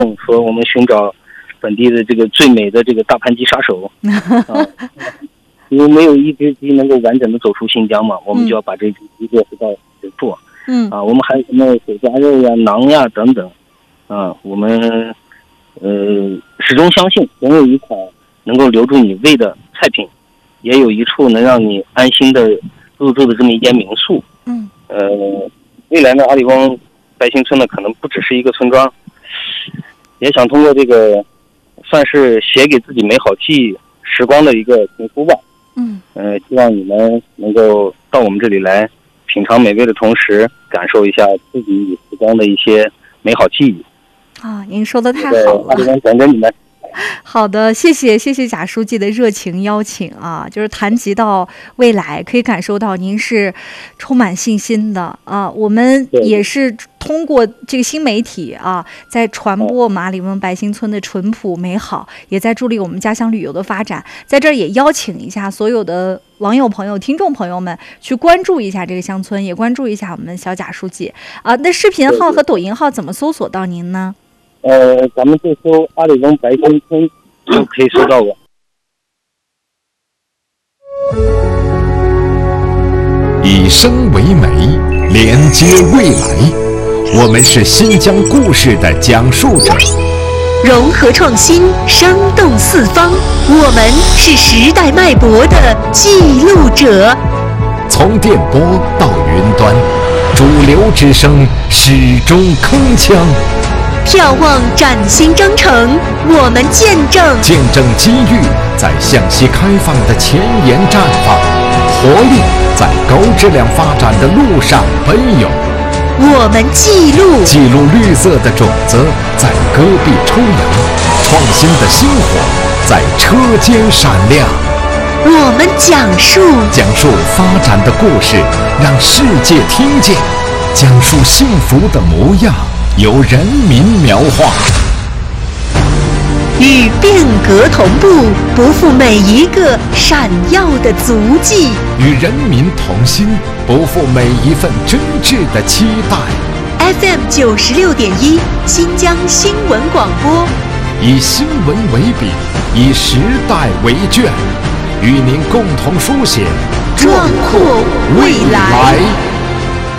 说我们寻找本地的这个最美的这个大盘鸡杀手因为没有一只鸡能够完整的走出新疆嘛，我们就要把这只鸡落实到实处。我们还有什么手抓肉呀、馕呀等等我们始终相信总有一款能够留住你胃的菜品，也有一处能让你安心的入住的这么一间民宿。未来呢，阿里翁白兴村呢可能不只是一个村庄，也想通过这个算是写给自己美好记忆时光的一个情书吧。希望你们能够到我们这里来品尝美味的同时，感受一下自己与时光的一些美好记忆。 您说的太好了。 等着你们。 好的，谢谢贾书记的热情邀请就是谈及到未来，可以感受到您是充满信心的我们也是通过这个新媒体在传播马里翁白兴村的淳朴美好，也在助力我们家乡旅游的发展。在这儿也邀请一下所有的网友朋友、听众朋友们去关注一下这个乡村，也关注一下我们小贾书记那视频号和抖音号怎么搜索到您呢？ 咱们就搜阿里翁白兴村就可以搜到我。 以声为媒，连接未来。我们是新疆故事的讲述者， 融合创新，生动四方。我们是时代脉搏的记录者。 从电波到云端，主流之声始终铿锵。 眺望崭新征程，我们见证机遇在向西开放的前沿绽放，活力在高质量发展的路上奔涌。 我们记录绿色的种子在戈壁抽芽，创新的星火在车间闪亮。 我们讲述发展的故事，让世界听见，讲述幸福的模样，由人民描画， 与变革同步，不负每一个闪耀的足迹； 与人民同心，不负每一份真挚的期待。 FM 96.1，新疆新闻广播， 以新闻为笔，以时代为卷，与您共同书写壮阔未来。